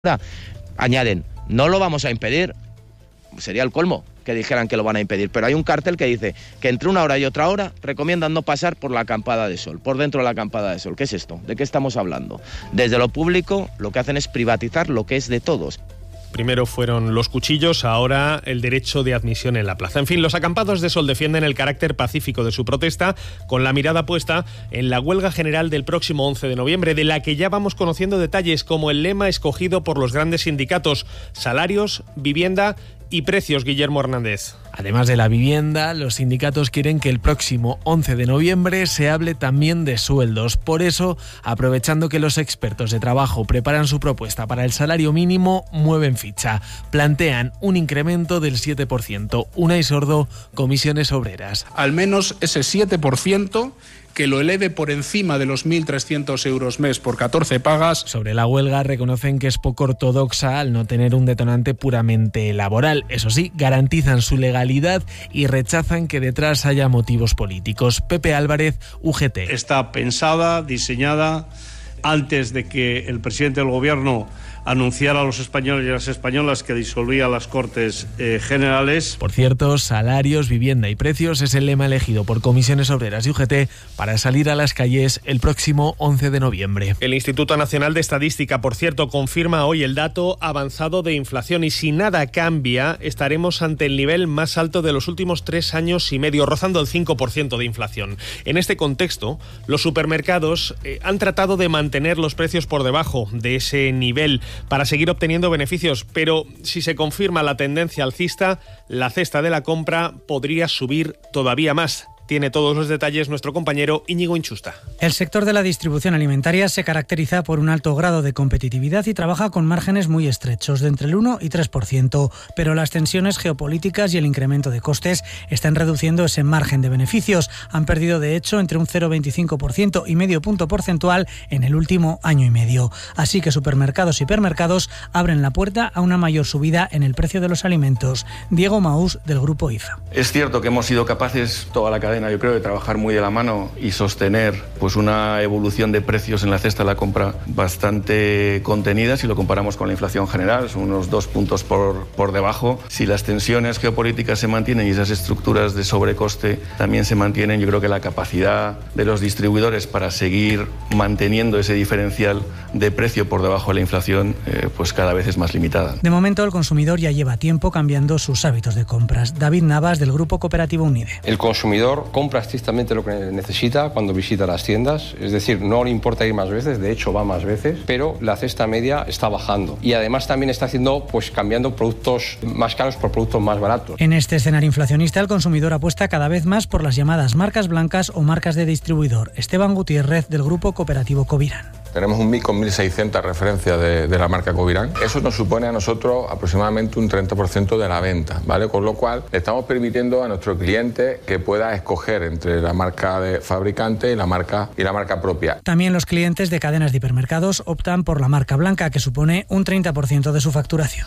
Añaden, no lo vamos a impedir. Sería el colmo que dijeran que lo van a impedir, pero hay un cartel que dice que entre una hora y otra hora recomiendan no pasar por la acampada de sol, por dentro de la acampada de sol. ¿Qué es esto? ¿De qué estamos hablando? Desde lo público lo que hacen es privatizar lo que es de todos. Primero fueron los cuchillos, ahora el derecho de admisión en la plaza. En fin, los acampados de sol defienden el carácter pacífico de su protesta, con la mirada puesta en la huelga general del próximo 11 de noviembre, de la que ya vamos conociendo detalles, como el lema escogido por los grandes sindicatos: salarios, vivienda y precios. Guillermo Hernández. Además de la vivienda, los sindicatos quieren que el próximo 11 de noviembre se hable también de sueldos. Por eso, aprovechando que los expertos de trabajo preparan su propuesta para el salario mínimo, mueven ficha. Plantean un incremento del 7%. Unai Sordo, Comisiones Obreras. Al menos ese 7%... que lo eleve por encima de los 1.300 euros mes por 14 pagas. Sobre la huelga reconocen que es poco ortodoxa al no tener un detonante puramente laboral. Eso sí, garantizan su legalidad y rechazan que detrás haya motivos políticos. Pepe Álvarez, UGT. Está pensada, diseñada, antes de que el presidente del gobierno anunciara a los españoles y a las españolas que disolvía las Cortes Generales. Por cierto, salarios, vivienda y precios es el lema elegido por Comisiones Obreras y UGT para salir a las calles el próximo 11 de noviembre. El Instituto Nacional de Estadística, por cierto, confirma hoy el dato avanzado de inflación y si nada cambia, estaremos ante el nivel más alto de los últimos 3 años y medio, rozando el 5% de inflación. En este contexto, los supermercados han tratado de mantener los precios por debajo de ese nivel para seguir obteniendo beneficios, pero si se confirma la tendencia alcista, la cesta de la compra podría subir todavía más. Tiene todos los detalles nuestro compañero Íñigo Inchusta. El sector de la distribución alimentaria se caracteriza por un alto grado de competitividad y trabaja con márgenes muy estrechos, de entre el 1 y 3%, pero las tensiones geopolíticas y el incremento de costes están reduciendo ese margen de beneficios. Han perdido, de hecho, entre un 0,25% y medio punto porcentual en el último año y medio. Así que supermercados y hipermercados abren la puerta a una mayor subida en el precio de los alimentos. Diego Maús, del Grupo IFA. Es cierto que hemos sido capaces, toda la cadena, yo creo, de trabajar muy de la mano y sostener pues una evolución de precios en la cesta de la compra bastante contenida si lo comparamos con la inflación general, son unos 2 puntos por debajo. Si las tensiones geopolíticas se mantienen y esas estructuras de sobrecoste también se mantienen, yo creo que la capacidad de los distribuidores para seguir manteniendo ese diferencial de precio por debajo de la inflación pues cada vez es más limitada. De momento, el consumidor ya lleva tiempo cambiando sus hábitos de compras. David Navas, del Grupo Cooperativo Unide. El consumidor compra estrictamente lo que necesita cuando visita las tiendas, es decir, no le importa ir más veces, de hecho va más veces, pero la cesta media está bajando y además también está haciendo, cambiando productos más caros por productos más baratos. En este escenario inflacionista, el consumidor apuesta cada vez más por las llamadas marcas blancas o marcas de distribuidor. Esteban Gutiérrez, del Grupo Cooperativo Covirán. Tenemos un MIC con 1.600 referencias de la marca Covirán. Eso nos supone a nosotros aproximadamente un 30% de la venta, ¿vale? Con lo cual, le estamos permitiendo a nuestro cliente que pueda escoger entre la marca de fabricante y la marca propia. También los clientes de cadenas de hipermercados optan por la marca blanca, que supone un 30% de su facturación.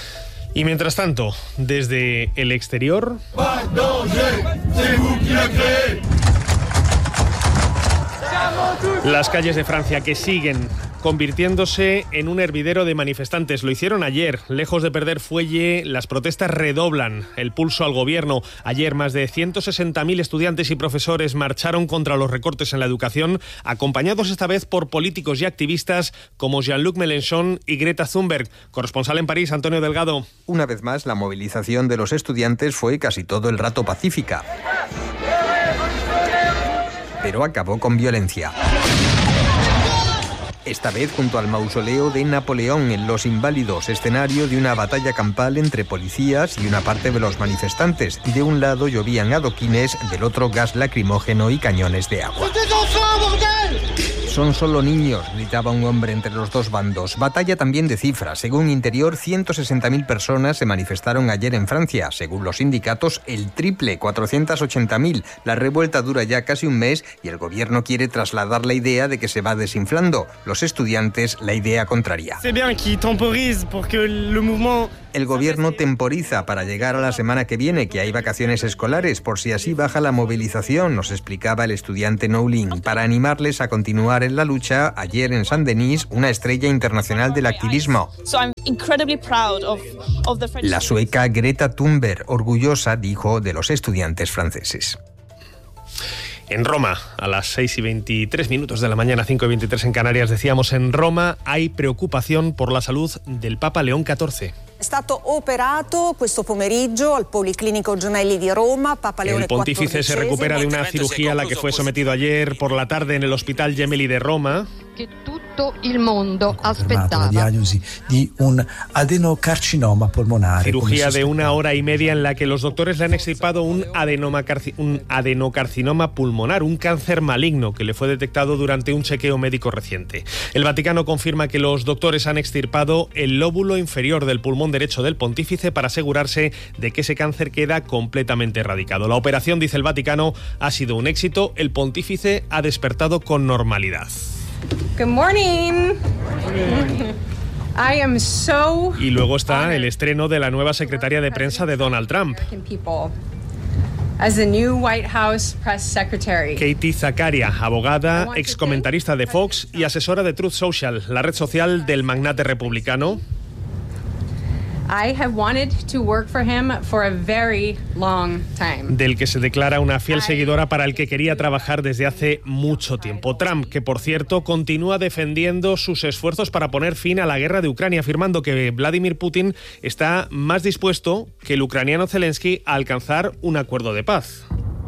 Y mientras tanto, desde el exterior... Las calles de Francia que siguen convirtiéndose en un hervidero de manifestantes. Lo hicieron ayer. Lejos de perder fuelle, las protestas redoblan el pulso al gobierno. Ayer más de 160.000 estudiantes y profesores marcharon contra los recortes en la educación, acompañados esta vez por políticos y activistas como Jean-Luc Mélenchon y Greta Thunberg. Corresponsal en París, Antonio Delgado. Una vez más, la movilización de los estudiantes fue casi todo el rato pacífica, pero acabó con violencia. Esta vez junto al mausoleo de Napoleón en Los Inválidos, escenario de una batalla campal entre policías y una parte de los manifestantes. De un lado llovían adoquines, del otro gas lacrimógeno y cañones de agua. Son solo niños, gritaba un hombre entre los dos bandos. Batalla también de cifras. Según Interior, 160.000 personas se manifestaron ayer en Francia. Según los sindicatos, el triple, 480.000. La revuelta dura ya casi un mes y el gobierno quiere trasladar la idea de que se va desinflando. Los estudiantes, la idea contraria. C'est bien qu'ils temporisent pour que le mouvement El gobierno temporiza para llegar a la semana que viene, que hay vacaciones escolares, por si así baja la movilización, nos explicaba el estudiante Noulin. Para animarles a continuar en la lucha, ayer en Saint-Denis, una estrella internacional del activismo. La sueca Greta Thunberg, orgullosa, dijo, de los estudiantes franceses. En Roma, a las 6:23 de la mañana, 5:23 en Canarias, decíamos, en Roma hay preocupación por la salud del Papa León XIV. El pontífice se recupera de una cirugía a la que fue sometido ayer por la tarde en el Hospital Gemelli de Roma. Que tutto il mondo aspettava. La diagnosi di un adenocarcinoma pulmonare. Cirugía de 1 hora y media en la que los doctores le han extirpado un adenocarcinoma pulmonar, un cáncer maligno que le fue detectado durante un chequeo médico reciente. El Vaticano confirma que los doctores han extirpado el lóbulo inferior del pulmón derecho del pontífice para asegurarse de que ese cáncer queda completamente erradicado. La operación, dice el Vaticano, ha sido un éxito. El pontífice ha despertado con normalidad. Good morning. I am so y luego está el estreno de la nueva secretaria de prensa de Donald Trump. As the new White House press secretary. Katie Zakaria, abogada, excomentarista de Fox y asesora de Truth Social, la red social del magnate republicano. I have wanted to work for him for a very long time. Del que se declara una fiel seguidora, para el que quería trabajar desde hace mucho tiempo. Trump, que por cierto continúa defendiendo sus esfuerzos para poner fin a la guerra de Ucrania, afirmando que Vladimir Putin está más dispuesto que el ucraniano Zelensky a alcanzar un acuerdo de paz.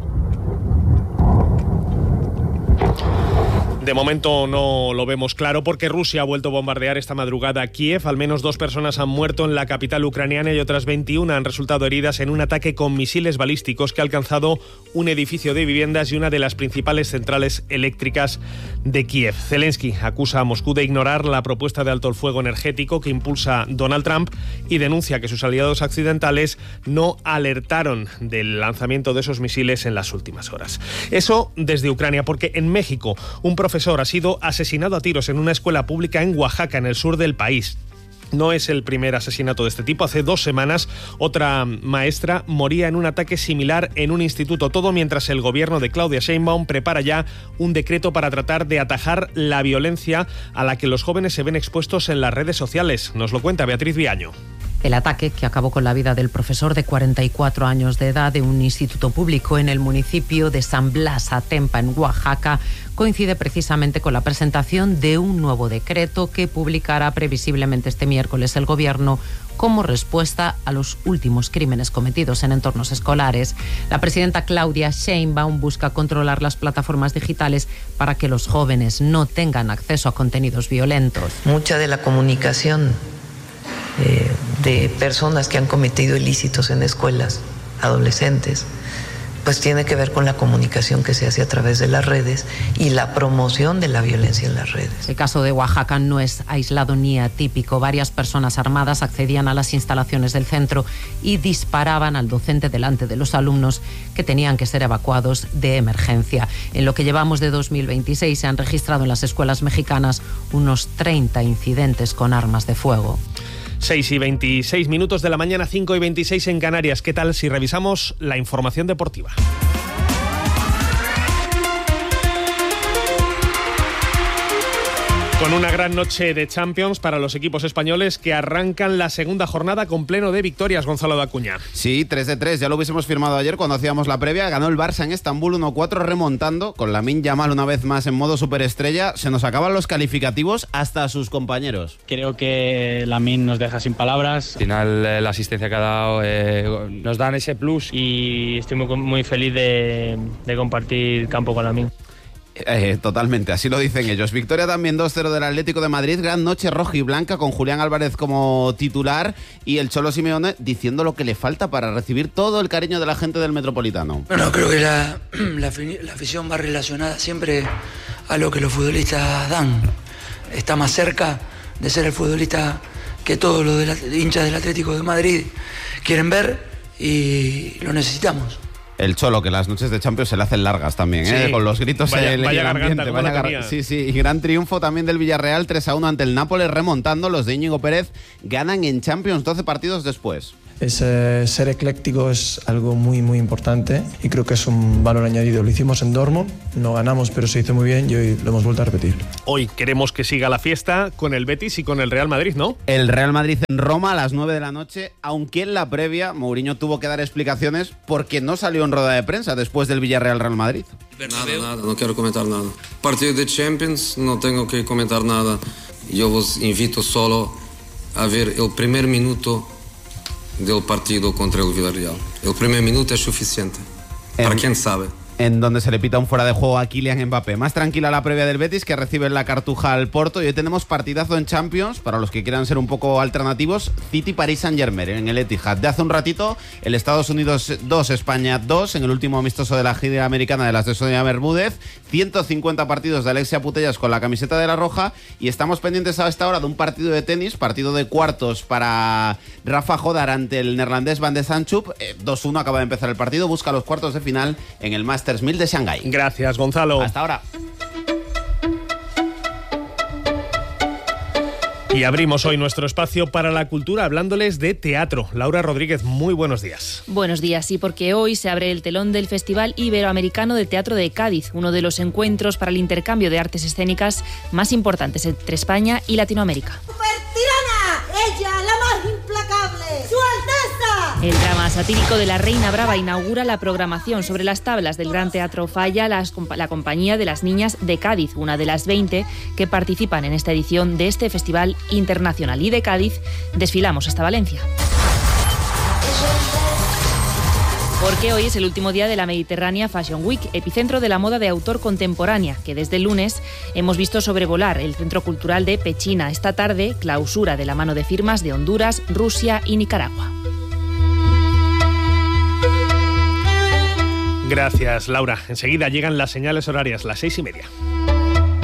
De momento no lo vemos claro porque Rusia ha vuelto a bombardear esta madrugada a Kiev. Al menos 2 personas han muerto en la capital ucraniana y otras 21 han resultado heridas en un ataque con misiles balísticos que ha alcanzado un edificio de viviendas y una de las principales centrales eléctricas de Kiev. Zelensky acusa a Moscú de ignorar la propuesta de alto el fuego energético que impulsa Donald Trump y denuncia que sus aliados occidentales no alertaron del lanzamiento de esos misiles en las últimas horas. Eso desde Ucrania, porque en México un profesor ha sido asesinado a tiros en una escuela pública en Oaxaca, en el sur del país. No es el primer asesinato de este tipo. Hace 2 semanas otra maestra moría en un ataque similar en un instituto. Todo mientras el gobierno de Claudia Sheinbaum prepara ya un decreto para tratar de atajar la violencia a la que los jóvenes se ven expuestos en las redes sociales. Nos lo cuenta Beatriz Viaño. El ataque, que acabó con la vida del profesor de 44 años de edad de un instituto público en el municipio de San Blas Atempa, en Oaxaca, coincide precisamente con la presentación de un nuevo decreto que publicará previsiblemente este miércoles el Gobierno como respuesta a los últimos crímenes cometidos en entornos escolares. La presidenta Claudia Sheinbaum busca controlar las plataformas digitales para que los jóvenes no tengan acceso a contenidos violentos. Mucha de la comunicación de personas que han cometido ilícitos en escuelas, adolescentes, pues tiene que ver con la comunicación que se hace a través de las redes y la promoción de la violencia en las redes. El caso de Oaxaca no es aislado ni atípico. Varias personas armadas accedían a las instalaciones del centro y disparaban al docente delante de los alumnos, que tenían que ser evacuados de emergencia. En lo que llevamos de 2026 se han registrado en las escuelas mexicanas unos 30 incidentes con armas de fuego. 6:26 de la mañana, 5:26 en Canarias. ¿Qué tal si revisamos la información deportiva? Con una gran noche de Champions para los equipos españoles que arrancan la segunda jornada con pleno de victorias, Gonzalo de Acuña. Sí, 3-3, ya lo hubiésemos firmado ayer cuando hacíamos la previa. Ganó el Barça en Estambul 1-4 remontando, con Lamine Yamal una vez más en modo superestrella. Se nos acaban los calificativos hasta a sus compañeros. Creo que Lamine nos deja sin palabras. Al final la asistencia que ha dado nos dan ese plus y estoy muy feliz de compartir campo con Lamine. Totalmente, así lo dicen ellos. Victoria también 2-0 del Atlético de Madrid. Gran noche roja y blanca con Julián Álvarez como titular y el Cholo Simeone diciendo lo que le falta para recibir todo el cariño de la gente del Metropolitano. Bueno, creo que la afición va relacionada siempre a lo que los futbolistas dan. Está más cerca de ser el futbolista que todos los hinchas del Atlético de Madrid quieren ver y lo necesitamos. El Cholo, que las noches de Champions se le hacen largas también, sí. Con los gritos vaya en el garganta, ambiente. Sí, y gran triunfo también del Villarreal, 3-1 ante el Nápoles, remontando. Los de Íñigo Pérez ganan en Champions 12 partidos después. Ser ecléctico es algo muy muy importante y creo que es un valor añadido. Lo hicimos en Dortmund, no ganamos pero se hizo muy bien y hoy lo hemos vuelto a repetir. Hoy queremos que siga la fiesta con el Betis y con el Real Madrid, ¿no? El Real Madrid en Roma a las 9 de la noche, aunque en la previa Mourinho tuvo que dar explicaciones porque no salió en rueda de prensa después del Villarreal-Real Madrid. Nada, no quiero comentar nada. Partido de Champions, no tengo que comentar nada. Yo os invito solo a ver el primer minuto del partido contra el Villarreal. El primer minuto es suficiente. Para quien sabe. En donde se le pita un fuera de juego a Kylian Mbappé. Más tranquila la previa del Betis, que recibe en la Cartuja al Porto. Y hoy tenemos partidazo en Champions, para los que quieran ser un poco alternativos. City-Paris Saint-Germain en el Etihad. De hace un ratito, el Estados Unidos 2, España 2, en el último amistoso de la gira americana de las de Sonia Bermúdez. 150 partidos de Alexia Putellas con la camiseta de la Roja. Y estamos pendientes a esta hora de un partido de tenis, partido de cuartos para Rafa Jodar ante el neerlandés Van de Zandschulp. 2-1 acaba de empezar el partido. Busca los cuartos de final en el Masters 1000 de Shanghái. Gracias, Gonzalo. Hasta ahora. Y abrimos hoy nuestro espacio para la cultura hablándoles de teatro. Laura Rodríguez, muy buenos días. Buenos días, sí, porque hoy se abre el telón del Festival Iberoamericano de Teatro de Cádiz, uno de los encuentros para el intercambio de artes escénicas más importantes entre España y Latinoamérica. ¡Ella, la más implacable! ¡Su Alteza! El drama satírico de La Reina Brava inaugura la programación sobre las tablas del Gran Teatro Falla, la compañía de las niñas de Cádiz, una de las 20 que participan en esta edición de este festival internacional. Y de Cádiz desfilamos hasta Valencia. Porque hoy es el último día de la Mediterránea Fashion Week, epicentro de la moda de autor contemporánea, que desde el lunes hemos visto sobrevolar el Centro Cultural de Pechina. Esta tarde, clausura de la mano de firmas de Honduras, Rusia y Nicaragua. Gracias, Laura. Enseguida llegan las señales horarias, las 6:30.